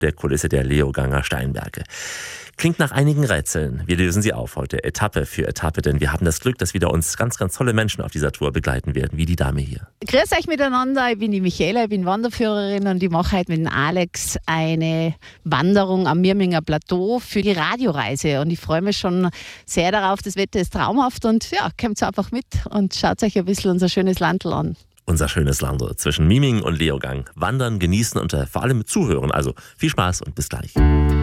der Kulisse der Leoganger Steinberge. Klingt nach einigen Rätseln. Wir lösen sie auf heute, Etappe für Etappe, denn wir haben das Glück, dass wieder uns ganz, ganz tolle Menschen auf dieser Tour begleiten werden, wie die Dame hier. Grüß euch miteinander, ich bin die Michaela, ich bin Wanderführerin und ich mache heute mit dem Alex eine Wanderung am Mirminger Plateau für die Radioreise. Und ich freue mich schon sehr darauf, das Wetter ist traumhaft und ja, kommt einfach mit und schaut euch ein bisschen unser schönes Landl an. Unser schönes Landl zwischen Miming und Leogang. Wandern, genießen und vor allem zuhören. Also viel Spaß und bis gleich.